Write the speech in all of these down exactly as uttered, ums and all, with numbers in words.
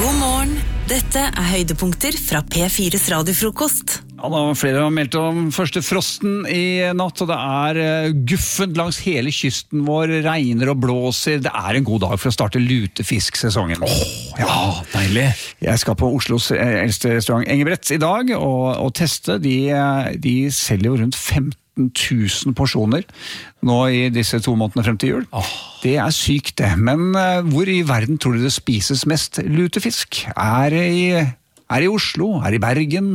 God morgen, dette er høydepunkter fra P fires radiofrokost. Ja, da flere har meldt om første frosten i natt, og det er guffent langs hele kysten vår, regner og blåser. Det er en god dag for å starte lutefisksesongen. Åh, oh, ja, deilig. Jeg skal på Oslos eldste restaurant Engebrett i dag og, og teste. De, de selger jo rundt femten tusen porsjoner nå i disse to månedene frem til jul. Oh. Det er sykt det, men hvor i verden tror du det spises mest lutefisk? Er det i, er det i Oslo? Er det i Bergen?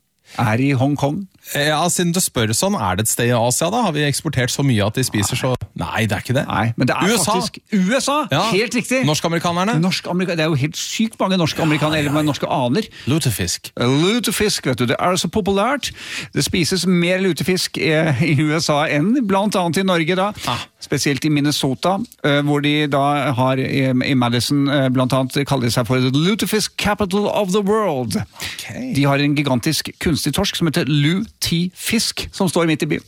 Er det i Hongkong? Ja, siden du spør sånn, er det et sted i Asia da? Har vi eksportert så mye at de spiser så... Nei, det er ikke det. Nei, men det er U S A. faktisk U S A, ja. Helt riktig. Norsk-amerikanerne. Norsk-amerikanerne, det er jo helt sykt mange norsk-amerikanere, eller med norske aner. Lutefisk. Lutefisk, vet du, det er så populært. Det spises mer lutefisk i U S A enn blant annet i Norge da. Ah. Spesielt i Minnesota, hvor de da har i Madison blant annet kaller seg for The Lutefisk Capital of the World. Okay. De har en gigantisk kunstig torsk som heter Lu-Ti-fisk, som står midt i byen.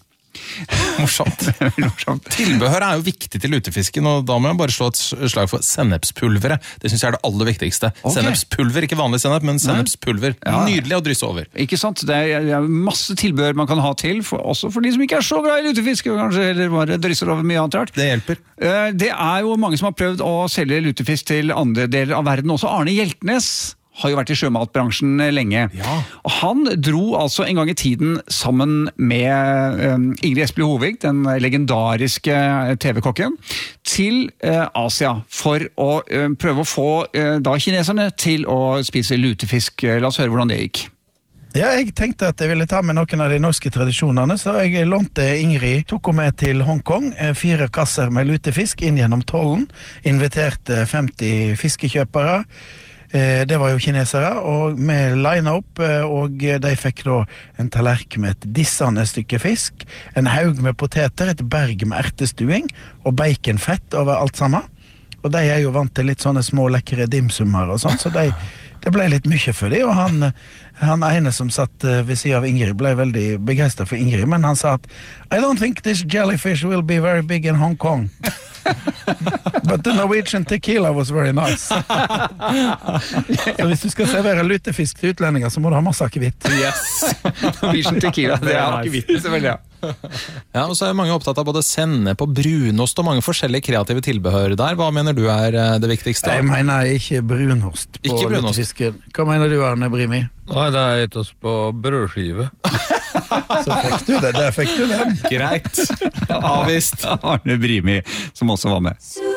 Morsomt. Tilbehør er jo viktig til lutefisken, og da må jeg bare slå et slag for sennepspulveret. Det synes jeg er det aller viktigste. Okay. Sennepspulver, ikke vanlig sennep, men sennepspulver. Ja. Nydelig å drysse over. Ikke sant? Det er, det er masse tilbehør man kan ha til, for, også for de som ikke er så glad i lutefisk, og kanskje heller bare drysser over mye annet rart. Det hjelper. Det er jo mange som har prøvd å selge lutefisk til andre deler av verden, også Arne Hjeltnes har jo vært i sjømatbransjen lenge. Ja. Og han dro altså en gang i tiden sammen med um, Ingrid Espelid Hovig, den legendariske T V-kokken, til uh, Asia for å uh, prøve å få uh, da kineserne til å spise lutefisk. La oss høre hvordan det gikk. Ja, jeg tenkte at jeg ville ta med noen av de norske tradisjonene, så jeg lånte Ingrid, tok henne med til Hongkong, fire kasser med lutefisk inn gjennom tollen, inviterte femti fiskekjøpere. Det var jo kinesere, og vi line opp, og de fikk da en tallerk med et dissende stykke fisk, en haug med poteter, et berg med ertestuing, og baconfett over alt sammen. Og de er jo vant til litt sånne små lekkere dimsummer og sånn, så de, det ble litt mye for dem, og han, han ene som satt ved siden av Ingrid ble veldig begeistret for Ingrid, men han sa at I don't think this jellyfish will be very big in Hong Kong. But the Norwegian tequila was very nice. Så hvis du skal servere lutefisk til utlendinger, så må du ha masse akevitt. Yes, Norwegian tequila, det er akevitten selvfølgelig, ja. Ja, og så er mange opptatt av både sennep og brunost og mange forskjellige kreative tilbehør der. Hva mener du er det viktigste? Jeg mener ikke brunost på ikke brunost. Lutefisken. Hva mener du, Arne Brimi? Nei, det er et oss på brødskive. Så fikk du det, der fikk du den. Greit. Avvist. Arne Brimi, som også var med.